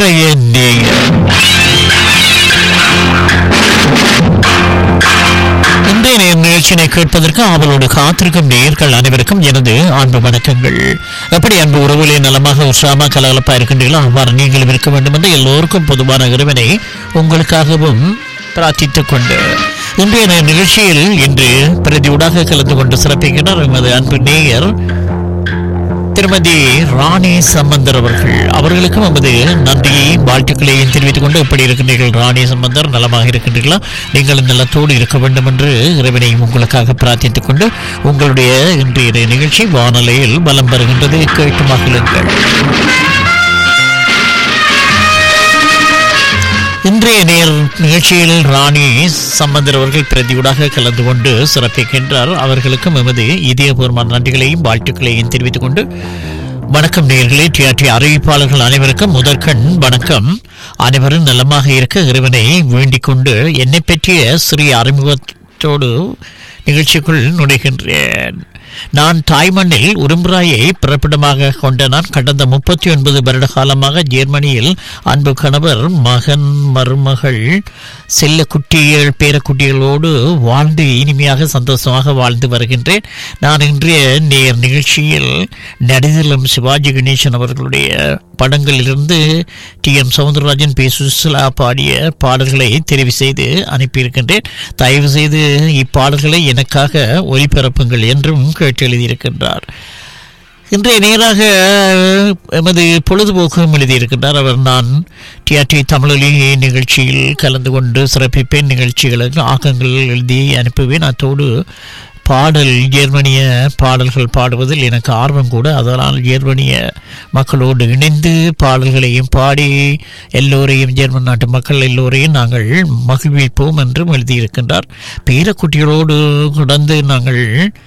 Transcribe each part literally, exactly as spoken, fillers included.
இன்றைய நேயர் இன்றைய நேர் நிகழ்ச்சியினை கேட்பதற்கு அவளோடு காத்திருக்கும் நேயர்கள் அனைவருக்கும் எனது அன்பு வணக்கங்கள். எப்படி அன்பு உறவுகளே, நலமாக உற்சாகமாக கலகலப்பா இருக்கின்றீர்களோ அவ்வாறு நீங்களும் இருக்க வேண்டும் என்று எல்லோருக்கும் பொதுவான இறைவனை உங்களுக்காகவும் பிரார்த்தித்துக் கொண்டு இன்றைய நேர் நிகழ்ச்சியில் இன்று பிரதியூடாக கலந்து கொண்டு சிறப்பிக்கிறார் எமது அன்பு நேயர் திருமதி ராணி சம்பந்தர் அவர்கள். அவர்களுக்கும் நமது நன்றியை வாழ்த்துக்களையும் தெரிவித்துக் கொண்டு எப்படி இருக்கின்றீர்கள் ராணி சம்பந்தர், நலமாக இருக்கின்றீர்களா? நீங்கள் நலத்தோடு இருக்க வேண்டும் என்று இறைவனையும் உங்களுக்காக பிரார்த்தித்துக் கொண்டு உங்களுடைய இன்றைய நிகழ்ச்சி வானொலியில் பலம் பெறுகின்றது. கேட்டு மகிழுங்கள். இன்றைய நேர் நிகழ்ச்சியில் ராணி சம்பந்தர் அவர்கள் பிரதியூடாக கலந்து கொண்டு சிறப்பிக்கின்றார். அவர்களுக்கும் எமது இதயபூர்வமான நன்றிகளையும் வாழ்த்துக்களையும் தெரிவித்துக் கொண்டு வணக்கம் நேயர்களே. டிஆர்டி அறிவிப்பாளர்கள் அனைவருக்கும் முதற்கண் வணக்கம். அனைவரும் நலமாக இருக்க இறைவனை வேண்டிக் கொண்டு என்னை பற்றிய சிறிய அறிமுகத்தோடு நிகழ்ச்சிக்குள் நுழைகின்றேன். நான் தாய்மண்ணில் உரும்புராயை பிறப்பிடமாக கொண்ட நான் கடந்த முப்பத்தி ஒன்பது வருட காலமாக ஜெர்மனியில் அன்பு கணவர், மகன், மருமகள், செல்ல குட்டிகள், பேரக்குட்டிகளோடு வாழ்ந்து இனிமையாக சந்தோஷமாக வாழ்ந்து வருகின்றேன். நான் இன்றைய நேர் நிகழ்ச்சியில் நடிகர்களும் சிவாஜி கணேசன் அவர்களுடைய படங்களிலிருந்து D M Soundararajan, B Susheela பாடிய பாடல்களை தெரிவு செய்து அனுப்பியிருக்கின்றேன். தயவு செய்து இப்பாடல்களை எனக்காக ஒலிபரப்புங்கள் என்றும் கேட்டு எழுதியிருக்கின்றார். இன்றைய நேராக எமது பொழுதுபோக்கும் எழுதியிருக்கின்றார். அவர் நான் டிஆர்டி தமிழொலி நிகழ்ச்சியில் கலந்து கொண்டு சிறப்பிப்பேன், நிகழ்ச்சிகளுக்கு ஆக்கங்கள் எழுதி அனுப்புவேன். அத்தோடு பாடல் ஜெர்மனிய பாடல்கள் பாடுவதில் எனக்கு ஆர்வம் கூட. அதனால் ஜெர்மனிய மக்களோடு இணைந்து பாடல்களையும் பாடி எல்லோரையும், ஜெர்மன் நாட்டு மக்கள் எல்லோரையும் நாங்கள் மகிழ்விப்போம் என்றும் எழுதியிருக்கின்றார். பேரக்குட்டிகளோடு கடந்து நாங்கள்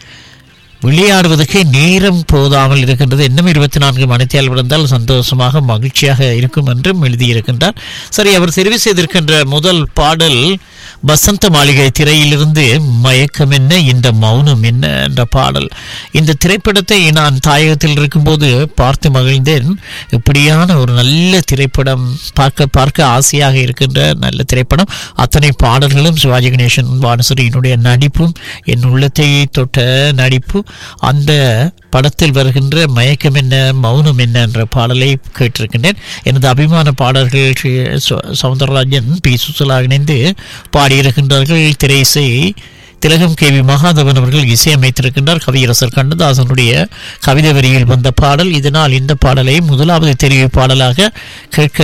விளையாடுவதற்கு நேரம் போதாமல் இருக்கின்றது. இன்னும் இருபத்தி நான்கு மணித்தியால் விழுந்தால் சந்தோஷமாக மகிழ்ச்சியாக இருக்கும் என்றும் எழுதியிருக்கின்றார். சரி, அவர் தெரிவு செய்திருக்கின்ற முதல் பாடல் வசந்த மாளிகை திரையிலிருந்து மயக்கம் என்ன இந்த மௌனம் என்ன என்ற பாடல். இந்த திரைப்படத்தை நான் தாயகத்தில் இருக்கும்போது பார்த்து மகிழ்ந்தேன். இப்படியான ஒரு நல்ல திரைப்படம், பார்க்க பார்க்க ஆசையாக இருக்கின்ற நல்ல திரைப்படம். அத்தனை பாடல்களும் சிவாஜி கணேசன், வானசுரியினுடைய நடிப்பும் என் உள்ளத்தை தொட்ட நடிப்பு. அந்த படத்தில் வருகின்ற மயக்கம் என்ன மௌனம் என்ன என்ற பாடலை கேட்டிருக்கின்றேன். எனது அபிமான பாடல்கள் சவுந்தரராஜன், பி சுசிலா இணைந்து பாடியிருக்கின்றார்கள். திரைசை திலகம் கே வி மகாதவன் அவர்கள் இசையமைத்திருக்கின்றார். கவியரசர் கண்ணதாசனுடைய கவிதை வரியில் வந்த பாடல். இதனால் இந்த பாடலை முதலாவது தெரிவு பாடலாக கேட்க